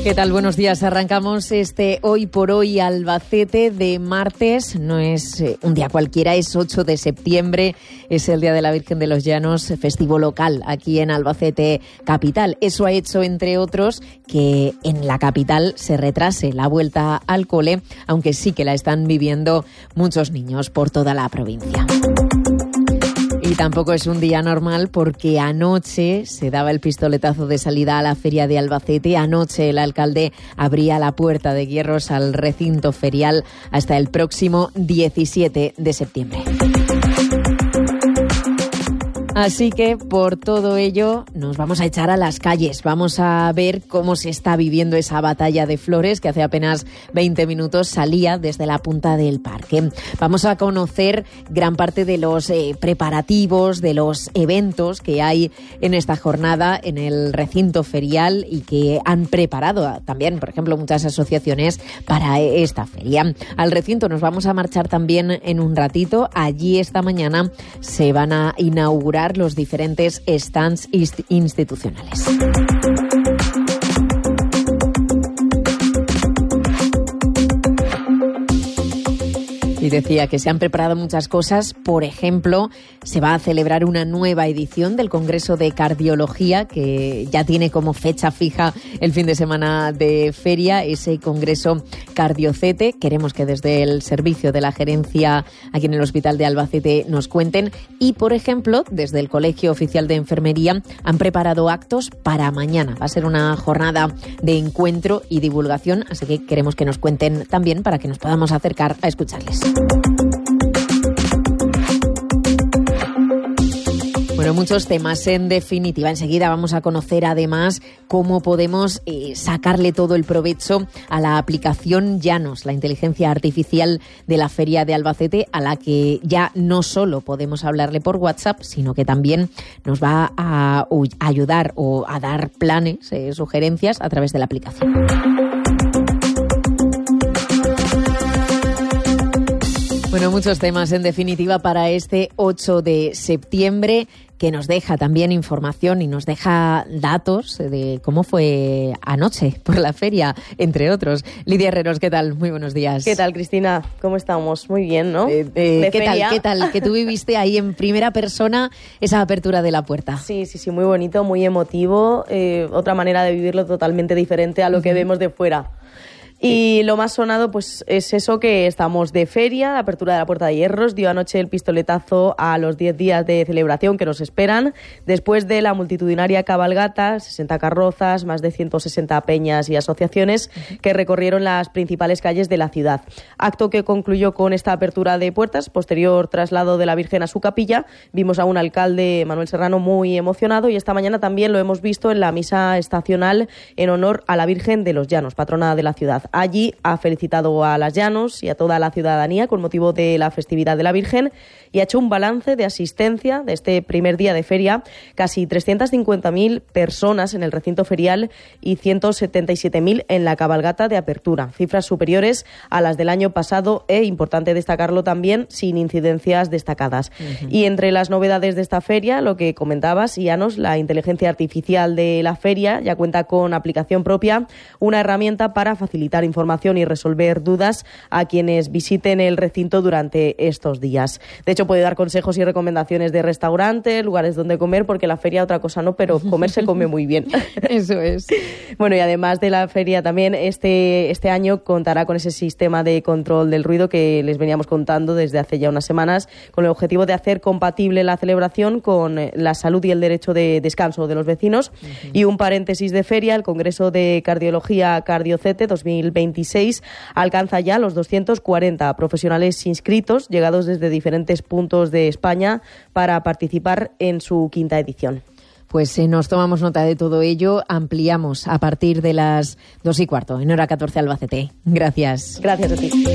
¿Qué tal? Buenos días. Arrancamos este Hoy por Hoy Albacete de martes. No es un día cualquiera, es 8 de septiembre. Es el Día de la Virgen de los Llanos, festivo local aquí en Albacete capital. Eso ha hecho, entre otros, que en la capital se retrase la vuelta al cole, aunque sí que la están viviendo muchos niños por toda la provincia. Y tampoco es un día normal porque anoche se daba el pistoletazo de salida a la feria de Albacete. Anoche el alcalde abría la puerta de hierros al recinto ferial hasta el próximo 17 de septiembre. Así que por todo ello nos vamos a echar a las calles. Vamos a ver cómo se está viviendo esa batalla de flores que hace apenas 20 minutos salía desde la punta del parque. Vamos a conocer gran parte de los preparativos, de los eventos que hay en esta jornada en el recinto ferial y que han preparado también, por ejemplo, muchas asociaciones para esta feria. Al recinto nos vamos a marchar también en un ratito. Allí esta mañana se van a inaugurar los diferentes stands institucionales. Y decía que se han preparado muchas cosas. Por ejemplo, se va a celebrar una nueva edición del Congreso de Cardiología, que ya tiene como fecha fija el fin de semana de feria, ese Congreso Cardiocete. Queremos que desde el servicio de la gerencia aquí en el Hospital de Albacete nos cuenten. Y, por ejemplo, desde el Colegio Oficial de Enfermería han preparado actos para mañana. Va a ser una jornada de encuentro y divulgación, así que queremos que nos cuenten también para que nos podamos acercar a escucharles. Bueno, muchos temas en definitiva. Enseguida vamos a conocer además cómo podemos sacarle todo el provecho a la aplicación Llanos, la inteligencia artificial de la Feria de Albacete, a la que ya no solo podemos hablarle por WhatsApp, sino que también nos va a ayudar o a dar planes, sugerencias a través de la aplicación. Bueno, muchos temas en definitiva para este 8 de septiembre que nos deja también información y nos deja datos de cómo fue anoche por la feria, entre otros. Lidia Herreros, ¿qué tal? Muy buenos días. ¿Qué tal, Cristina? ¿Cómo estamos? Muy bien, ¿no? ¿Qué tal? Que tú viviste ahí en primera persona esa apertura de la puerta. Sí, muy bonito, muy emotivo. Otra manera de vivirlo totalmente diferente a lo que vemos de fuera. Y lo más sonado pues es eso, que estamos de feria, la apertura de la Puerta de Hierros. Dio anoche el pistoletazo a los 10 días de celebración que nos esperan, después de la multitudinaria cabalgata, 60 carrozas, más de 160 peñas y asociaciones que recorrieron las principales calles de la ciudad. Acto que concluyó con esta apertura de puertas, posterior traslado de la Virgen a su capilla. Vimos a un alcalde, Manuel Serrano, muy emocionado, y esta mañana también lo hemos visto en la misa estacional en honor a la Virgen de los Llanos, patrona de la ciudad. Allí ha felicitado a las Llanos y a toda la ciudadanía con motivo de la festividad de la Virgen y ha hecho un balance de asistencia de este primer día de feria. Casi 350.000 personas en el recinto ferial y 177.000 en la cabalgata de apertura. Cifras superiores a las del año pasado e, importante destacarlo también, sin incidencias destacadas. Y entre las novedades de esta feria, lo que comentabas, Llanos, la inteligencia artificial de la feria ya cuenta con aplicación propia, una herramienta para facilitar información y resolver dudas a quienes visiten el recinto durante estos días. De hecho, puede dar consejos y recomendaciones de restaurantes, lugares donde comer, porque la feria otra cosa no, pero comer se come muy bien. Eso es. Bueno, y además de la feria también este año contará con ese sistema de control del ruido que les veníamos contando desde hace ya unas semanas, con el objetivo de hacer compatible la celebración con la salud y el derecho de descanso de los vecinos. Y un paréntesis de feria, el Congreso de Cardiología Cardiocete 2026 alcanza ya los 240 profesionales inscritos, llegados desde diferentes puntos de España para participar en su 5ª edición. Pues nos tomamos nota de todo ello. Ampliamos a partir de las 2:15 en hora 14 Albacete. Gracias. Gracias a ti.